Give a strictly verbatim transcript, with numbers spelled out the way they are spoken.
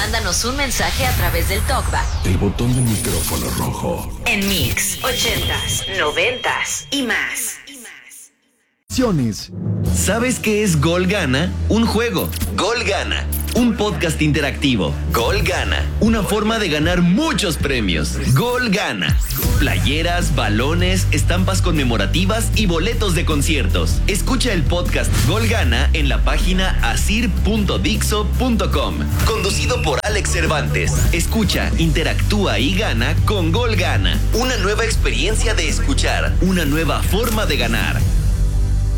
mándanos un mensaje a través del TalkBack. El botón del micrófono rojo. En Mix, ochentas, noventas y más. ¿Sabes qué es Gol Gana? Un juego. Gol Gana. Un podcast interactivo. Gol Gana. Una forma de ganar muchos premios. Gol Gana. Playeras, balones, estampas conmemorativas y boletos de conciertos. Escucha el podcast Gol Gana en la página asir punto dixo punto com. Conducido por Alex Cervantes. Escucha, interactúa y gana con Gol Gana. Una nueva experiencia de escuchar. Una nueva forma de ganar.